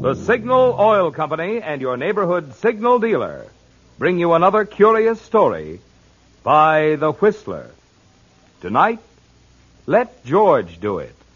The Signal Oil Company and your neighborhood signal dealer bring you another curious story by The Whistler. Tonight, let George do it.